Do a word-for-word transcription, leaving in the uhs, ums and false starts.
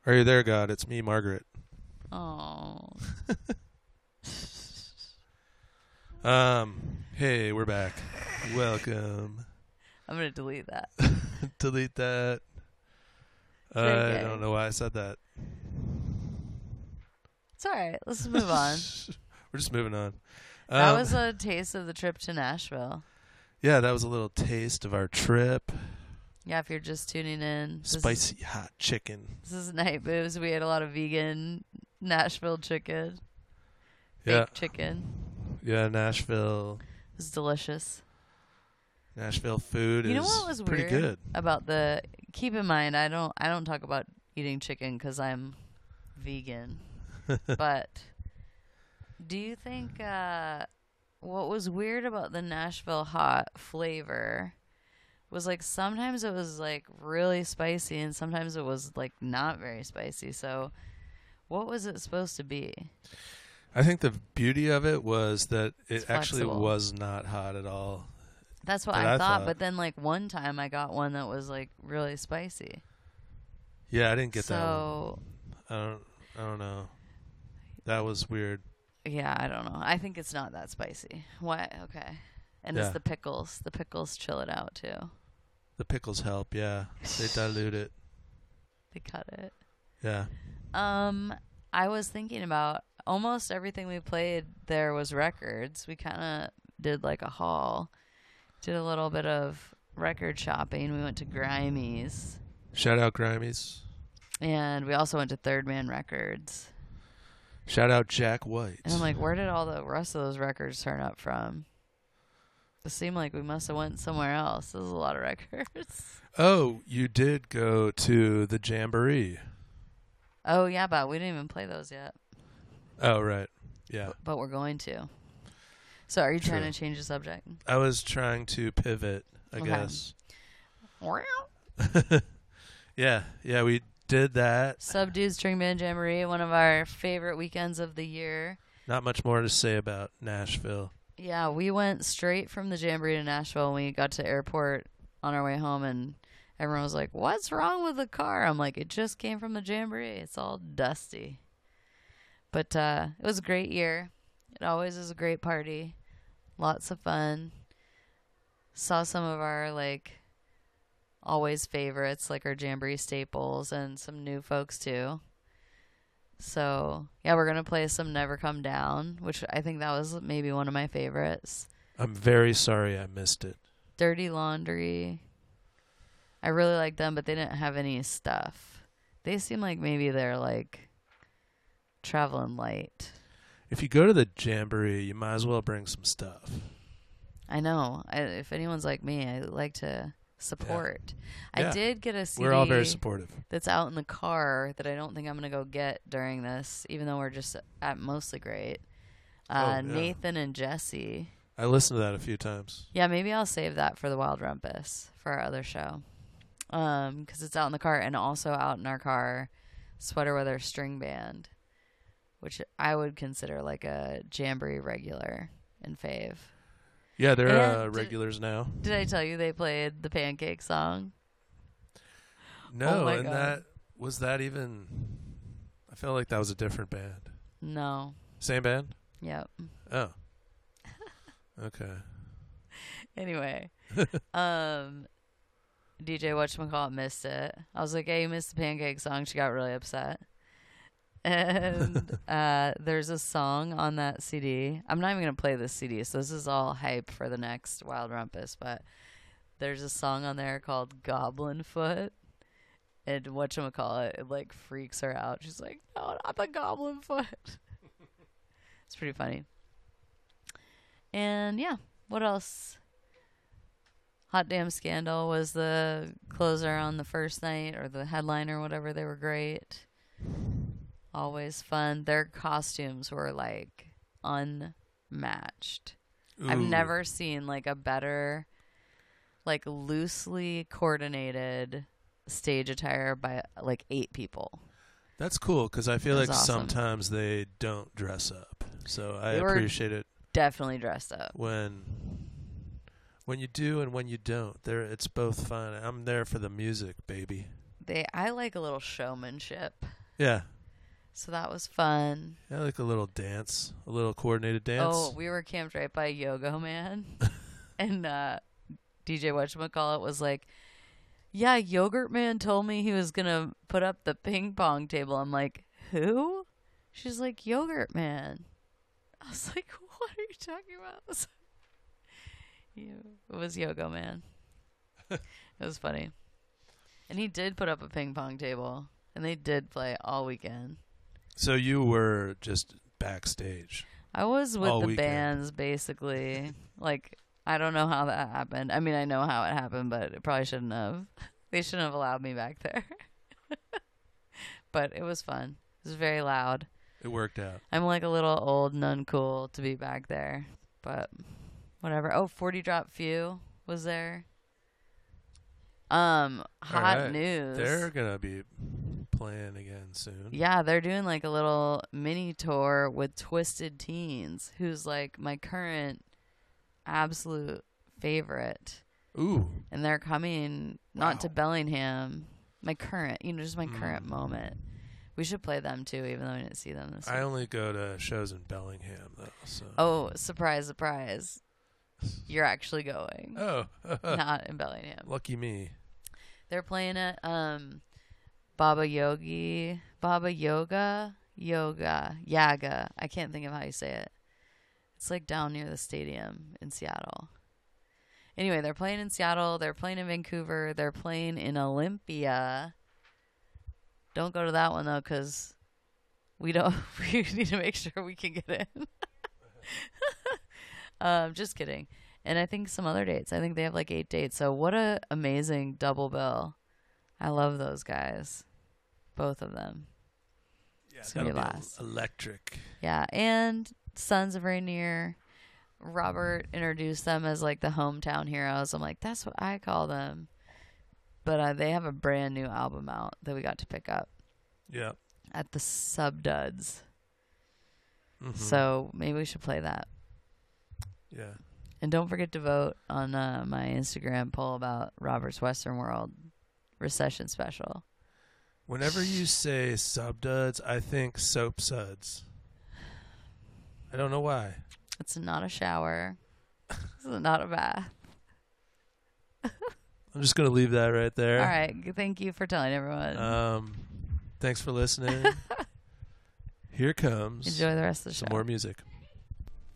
Are you there, God? It's me, Margaret. Oh. Um. Hey, we're back. Welcome. I'm going to delete that. Delete that. Uh, okay. I don't know why I said that. It's all right. Let's move on. We're just moving on. Um, That was a taste of the trip to Nashville. Yeah, that was a little taste of our trip. Yeah, if you're just tuning in. This Spicy is, hot chicken. This is Night Moves. We ate a lot of vegan Nashville chicken. Fake Yeah. chicken. Yeah, Nashville. It was delicious. Nashville food You is know what was pretty weird good. about the... Keep in mind, I don't I don't talk about eating chicken because I'm vegan. But do you think uh, what was weird about the Nashville hot flavor was like sometimes it was like really spicy and sometimes it was like not very spicy. So what was it supposed to be? I think the beauty of it was that it It's actually flexible. was not hot at all. That's what That I, I thought, thought. but then like one time I got one that was like really spicy. Yeah, I didn't get that one. So I don't. I don't know. That was weird. yeah, I don't know. I think it's not that spicy. Why? Okay. And Yeah. it's the pickles. The pickles chill it out too. The pickles help. Yeah, they dilute it. They cut it. Yeah. Um, I was thinking about almost everything we played there was records. We kind of did like a haul. Did a little bit of record shopping. We went to Grimey's. Shout out Grimies. And we also went to Third Man Records. Shout out Jack White. And I'm like, where did all the rest of those records turn up from? It seemed like we must have went somewhere else. There's a lot of records. Oh, you did go to the Jamboree. Oh, yeah, but we didn't even play those yet. Oh, right. Yeah. But, but we're going to. So are you True. trying to change the subject? I was trying to pivot, I Okay. guess. Yeah. Yeah, we did that. Subdued String Band Jamboree, one of our favorite weekends of the year. Not much more to say about Nashville. Yeah, we went straight from the Jamboree to Nashville and we got to airport on our way home and everyone was like, what's wrong with the car? I'm like, it just came from the Jamboree. It's all dusty. But uh, it was a great year. It always is a great party. Lots of fun. Saw some of our, like, always favorites, like our Jamboree staples and some new folks, too. So, yeah, we're going to play some Never Come Down, which I think that was maybe one of my favorites. I'm very sorry I missed it. Dirty Laundry. I really like them, but they didn't have any stuff. They seem like maybe they're, like, traveling light. If you go to the Jamboree, you might as well bring some stuff. I know. I, if anyone's like me, I like to support. Yeah. I did get a C D We're all very supportive. that's out in the car that I don't think I'm going to go get during this, even though we're just at Mostly Great. Uh, Oh, yeah. Nathan and Jesse. I listened to that a few times. Yeah, maybe I'll save that for the Wild Rumpus for our other show. Um, 'cause it's out in the car and also out in our car, Sweater Weather String Band, which I would consider like a Jamboree regular and fave. Yeah, they're And uh, did- regulars now. Did I tell you they played the Pancake song? No, Oh my and God. that was that even. I felt like that was a different band. No. Same band? Yep. Oh. Okay. Anyway, um, D J Whatchamacallit missed it. I was like, hey, you missed the Pancake song. She got really upset. And uh, there's a song on that C D. I'm not even going to play this C D, so this is all hype for the next Wild Rumpus, but there's a song on there called Goblin Foot. And whatchamacallit, it like freaks her out. She's like, no, not the Goblin Foot. It's pretty funny. And yeah, what else? Hot Damn Scandal was the closer on the first night, or the headliner, whatever. They were great. Always fun. Their costumes were like unmatched. I've Ooh. never seen like a better, like loosely coordinated stage attire by like eight people. That's cool because I feel It like was awesome. sometimes they don't dress up. So I They were appreciate it Definitely dressed up. when when you do and when you don't. There, it's both fun. I'm there for the music, baby. They, I like a little showmanship. Yeah. So that was fun. Yeah, like a little dance, a little coordinated dance. Oh, we were camped right by Yogo Man. And uh, D J Whatchamacallit was like, yeah, Yogurt Man told me he was going to put up the ping pong table. I'm like, who? She's like, Yogurt Man. I was like, what are you talking about? It was Yogo Man. It was funny. And he did put up a ping pong table. And they did play all weekend. So you were just backstage. I was with all the weekend. bands, basically. Like, I don't know how that happened. I mean, I know how it happened, but it probably shouldn't have. They shouldn't have allowed me back there. But it was fun. It was very loud. It worked out. I'm like a little old and uncool to be back there. But whatever. Oh, forty Drop Few was there. Um, hot right. news. They're going to be playing again soon. Yeah, they're doing like a little mini tour with Twisted Teens, who's like my current absolute favorite. Ooh. And they're coming not Wow. to Bellingham, my current, you know, just my Mm. current moment. We should play them too, even though we didn't see them this I week. only go to shows in Bellingham, though. So. Oh, surprise, surprise. You're actually going. Oh. Not in Bellingham. Lucky me. They're playing at um, Baba Yogi, Baba Yoga, Yoga, Yaga. I can't think of how you say it. It's like down near the stadium in Seattle. Anyway, they're playing in Seattle. They're playing in Vancouver. They're playing in Olympia. Don't go to that one, though, because we don't. We need to make sure we can get in. um, just kidding. And I think some other dates. I think they have like eight dates. So what a amazing double bill. I love those guys. Both of them. Yeah, It's gonna be that'll be last. electric. Yeah. And Sons of Rainier. Robert introduced them as like the hometown heroes. I'm like, that's what I call them. But uh, they have a brand new album out that we got to pick up Yeah. at the Subduds. Mhm. So maybe we should play that. Yeah. And don't forget to vote on uh, my Instagram poll about Robert's Western World recession special. Whenever you say subduds, I think soap suds. I don't know why. It's not a shower. It's not a bath. I'm just going to leave that right there. All right. Thank you for telling everyone. Um, thanks for listening. Here comes Enjoy the rest of the some show. more music.